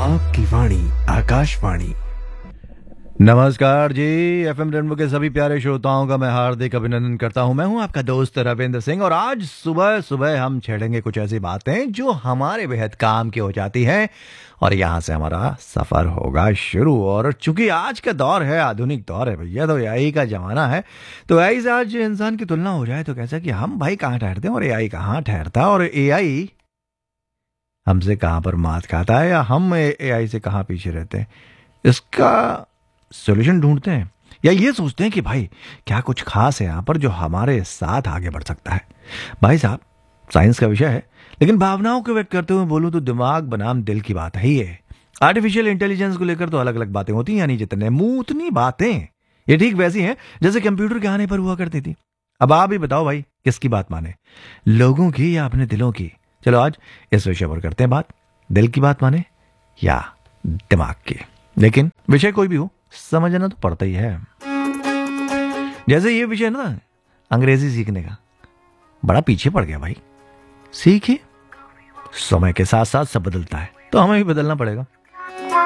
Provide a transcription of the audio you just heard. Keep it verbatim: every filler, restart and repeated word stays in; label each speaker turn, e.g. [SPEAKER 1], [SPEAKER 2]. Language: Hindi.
[SPEAKER 1] आपकी वाणी आकाशवाणी। नमस्कार जी, एफएम रेनबो के सभी प्यारे श्रोताओं का मैं हार्दिक अभिनंदन करता हूं। मैं हूं आपका दोस्त रविंद्र सिंह और आज सुबह सुबह हम छेड़ेंगे कुछ ऐसी बातें जो हमारे बेहद काम की हो जाती हैं और यहां से हमारा सफर होगा शुरू। और चूंकि आज का दौर है, आधुनिक दौर है भैया, तो एआई का जमाना है। तो एआई से आज इंसान की तुलना हो जाए तो कैसा कि हम भाई कहाँ ठहरते हैं और एआई कहाँ ठहरता है, और एआई हमसे कहाँ पर मात खाता है या हम एआई से कहाँ पीछे रहते हैं, इसका सॉल्यूशन ढूंढते हैं या ये सोचते हैं कि भाई क्या कुछ खास है यहाँ पर जो हमारे साथ आगे बढ़ सकता है। भाई साहब, साइंस का विषय है, लेकिन भावनाओं को व्यक्त करते हुए बोलूं तो दिमाग बनाम दिल की बात है ही है। आर्टिफिशियल इंटेलिजेंस को लेकर तो अलग अलग बातें होती हैं, यानी जितने मुंह उतनी बातें। ये ठीक वैसी हैं जैसे कंप्यूटर के आने पर हुआ करती थी। अब आप ही बताओ भाई, किसकी बात माने, लोगों की या अपने दिलों की? चलो आज इस विषय पर करते हैं बात, दिल की बात माने या दिमाग की। लेकिन विषय कोई भी हो, समझना तो पड़ता ही है। जैसे ये विषय ना अंग्रेजी सीखने का, बड़ा पीछे पड़ गया भाई। सीखिए, समय के साथ साथ सब बदलता है तो हमें भी बदलना पड़ेगा।